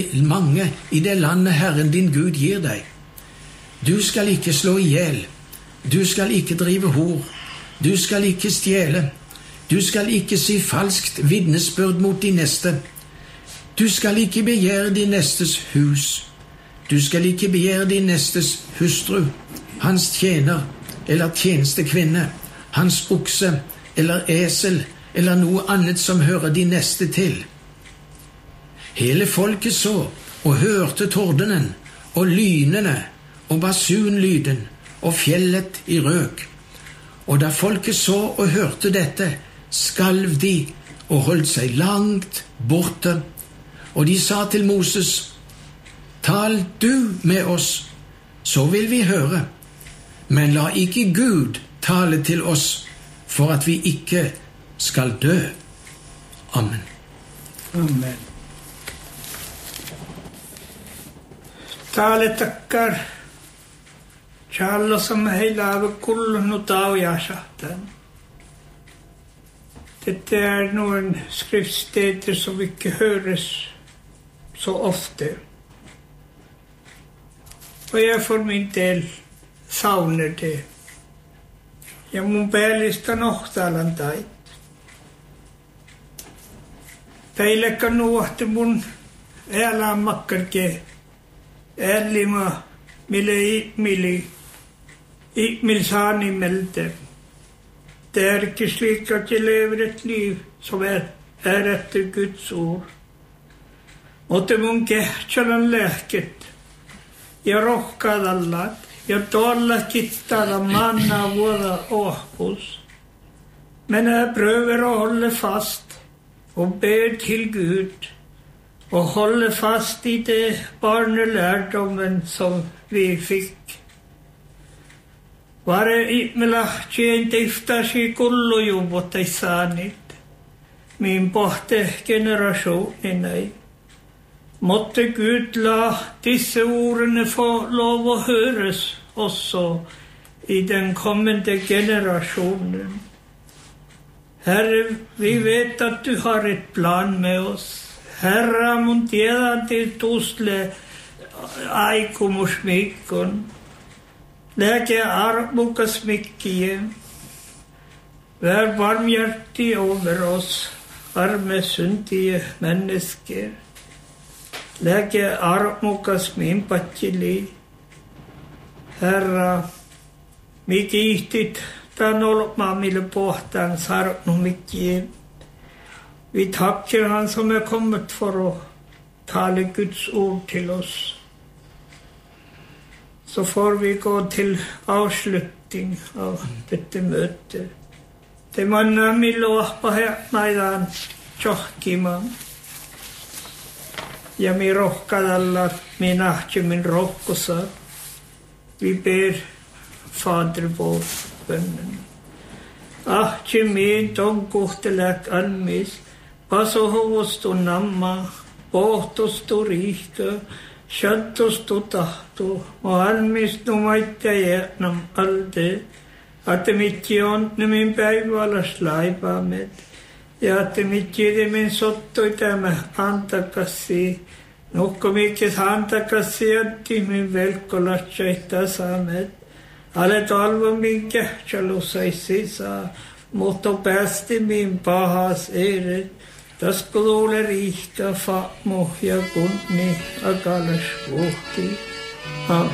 mange i det landet Herren din Gud gir deg. Du skal ikke slå ihjel, du skal ikke drive hor, du skal ikke stjele, du skal ikke si falskt vitnesbyrd mot din neste, du skal ikke begjære din nestes hus, du skal ikke begjære din nestes hustru, hans tjener eller tjenestekvinne, hans okse eller esel eller noe annet som hører din neste til. Hele folket så og hørte tordenen og lynene og basunlyden og fjellet i røk. Og da folket så og hørte dette, skalv de og holdt seg langt borte. Og de sa til Moses, tal du med oss, så vil vi høre. Men la ikke Gud tale til oss, for at vi ikke skal dø. Amen. Amen. Tale takkar. Kjalla som heilave kullen og dagjasjahten. Dette noen skriftsteder som ikke høres så ofte. Og jeg for min del savner det. Jeg må bælista nohtalan dait. Teilekka nuohti mun älä makkarke älima mille ihmil saani melde. Det ikke slik at jeg lever et liv som etter Guds ord. Måtte mun kehtsalan lääket ja rohkaadallat ja tuolla kittala manna vuoda åhpus. Men jeg prøver å holde fast og ber til Gud og holde fast i det barnelærdommen som vi fikk. Vare ihmela tjenteiftasi kullujuvot ei saanit, min pohte generasjoninai. Måtte Gud la disse ordene få lov å høres også i den kommende generasjonen. Herre, vi vet at du har et plan med oss. Herre, mun tiedä til tusle aikomusmikon. Lääke armukas mikkie. Vær varmhjertig over oss, arme syndige mennesker. Lääke armukas mimpatsili. Herra, mi kiihtit tämän olmaa mille pohtaan sarnumikkie. Vi takker han som kommet for å tale Guds ord til oss. Så får vi gå til avslutning av dette møtet. Det manna millo ahpa maidan tjohkimaan. Ja mi rohkadalla min ahtje min rohkosa. Vi ber Fader vår bønnen. Ahtje min tonkohtelek almis. Paso hovosto namma, pohtosto riihka, shantosto tahto, og almistu maitja jäänam alde, että mitki on min päivälas laipamet, ja että mitki min sottoi tämä antakassi, nukko mikis antakassi jätti min velkolatsaita saamet, alet alva min kähtsalusaisi saa, mutta päästi min pahas eret, tas kuule riihka famu ja kunni akalas vuhti.